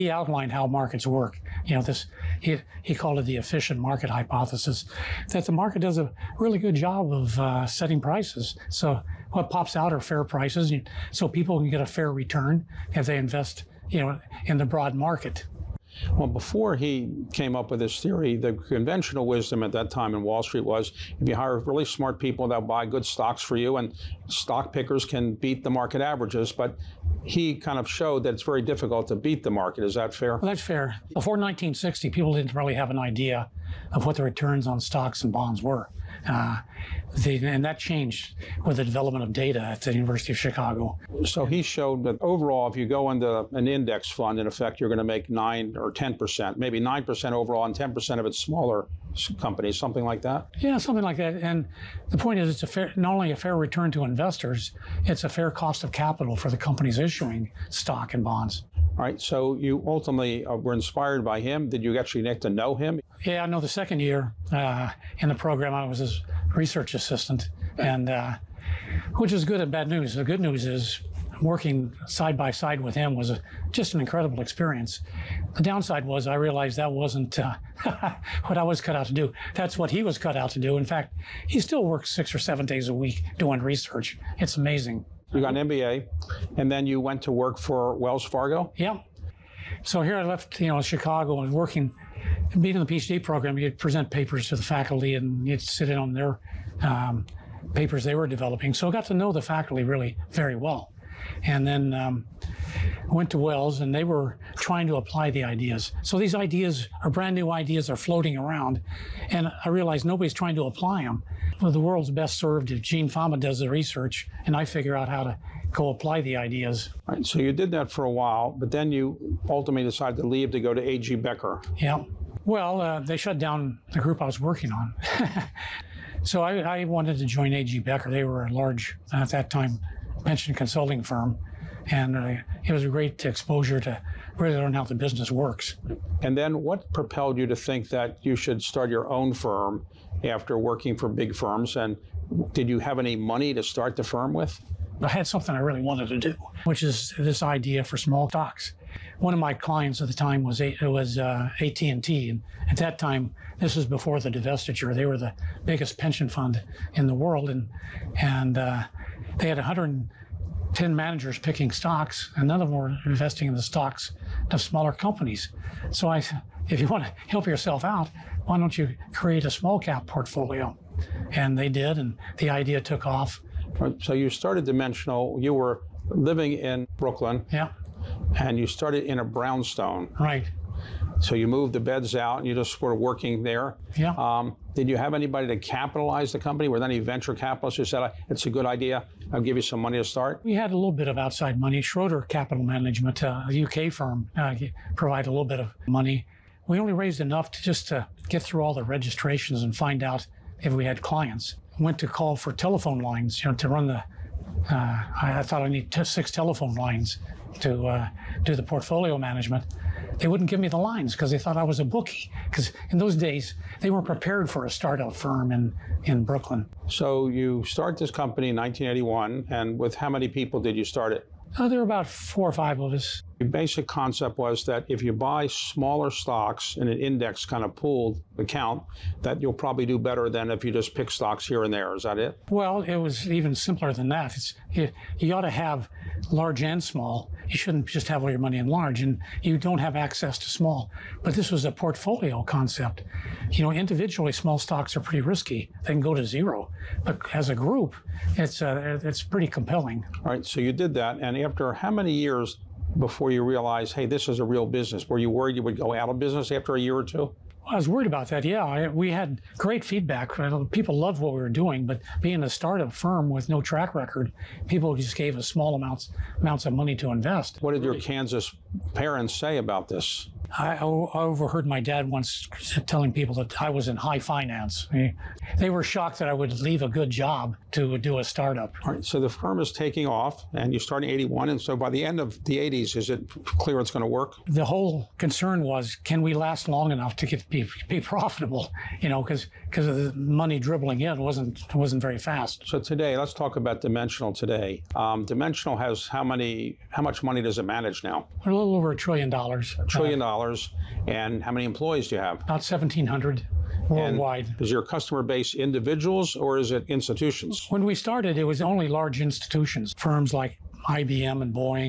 He outlined how markets work. He called it the efficient market hypothesis, that the market does a really good job of setting prices. So what pops out are fair prices, so people can get a fair return if they invest, in the broad market. Well, before he came up with this theory, the conventional wisdom at that time in Wall Street was if you hire really smart people that buy good stocks for you, and stock pickers can beat the market averages, but he kind of showed that it's very difficult to beat the market. Is that fair? Well, that's fair. Before 1960, people didn't really have an idea of what the returns on stocks and bonds were. And that changed with the development of data at the University of Chicago. So he showed that overall, if you go into an index fund, in effect, you're going to make 9 or 10%, maybe 9% overall, and 10% of it's smaller companies, something like that? Yeah, something like that. And the point is, it's not only a fair return to investors, it's a fair cost of capital for the companies issuing stock and bonds. All right, so you ultimately were inspired by him. Did you actually get to know him? Yeah, no, the second year in the program, I was his research assistant, and which is good and bad news. The good news is working side by side with him was just an incredible experience. The downside was I realized that wasn't what I was cut out to do. That's what he was cut out to do. In fact, he still works 6 or 7 days a week doing research. It's amazing. You got an MBA, and then you went to work for Wells Fargo? Yeah. So here I left, Chicago and working, being in the PhD program, you'd present papers to the faculty and you'd sit in on their papers they were developing. So I got to know the faculty really very well. And then went to Wells, and they were trying to apply the ideas. So these ideas are brand new ideas, are floating around, and I realized nobody's trying to apply them. Well, the world's best served if Gene Fama does the research, and I figure out how to go apply the ideas. All right, so you did that for a while, but then you ultimately decided to leave to go to A.G. Becker. Yeah. Well, they shut down the group I was working on. So I wanted to join A.G. Becker. They were a large, at that time, pension consulting firm, and it was a great exposure to really learn how the business works. And then what propelled you to think that you should start your own firm after working for big firms? And did you have any money to start the firm with? I had something I really wanted to do, which is this idea for small stocks. One of my clients at the time was AT&T, and at that time, this was before the divestiture. They were the biggest pension fund in the world, and they had 110 managers picking stocks, and none of them were investing in the stocks of smaller companies. So I said, if you want to help yourself out, why don't you create a small cap portfolio? And they did, and the idea took off. So you started Dimensional. You were living in Brooklyn. Yeah. And you started in a brownstone. Right. So you moved the beds out and you just were working there. Yeah. Did you have anybody to capitalize the company? Were there any venture capitalists who said, it's a good idea, I'll give you some money to start? We had a little bit of outside money. Schroeder Capital Management, a UK firm, provided a little bit of money. We only raised enough to get through all the registrations and find out if we had clients. Went to call for telephone lines, to run the, I thought I need 6 telephone lines to do the portfolio management. They wouldn't give me the lines because they thought I was a bookie. Because in those days, they weren't prepared for a startup firm in Brooklyn. So you start this company in 1981, and with how many people did you start it? There were about 4 or 5 of us. The basic concept was that if you buy smaller stocks in an index kind of pooled account, that you'll probably do better than if you just pick stocks here and there. Is that it? Well, it was even simpler than that. You ought to have large and small. You shouldn't just have all your money in large, and you don't have access to small. But this was a portfolio concept. Individually, small stocks are pretty risky. They can go to zero. But as a group, it's pretty compelling. All right, so you did that, and after how many years before you realized, hey, this is a real business? Were you worried you would go out of business after a year or two? I was worried about that, yeah. We had great feedback. People loved what we were doing, but being a startup firm with no track record, people just gave us small amounts of money to invest. What did your Kansas parents say about this? I overheard my dad once telling people that I was in high finance. They were shocked that I would leave a good job to do a startup. All right, so the firm is taking off, and you start in 81, and so by the end of the 80s, is it clear it's going to work? The whole concern was, can we last long enough to get be profitable, because of the money dribbling in wasn't very fast. So today, let's talk about Dimensional today. Dimensional has how much money does it manage now? We're a little over $1 trillion. $1 trillion. And how many employees do you have? About 1,700 worldwide. And is your customer base individuals or is it institutions? When we started, it was only large institutions, firms like IBM and Boeing.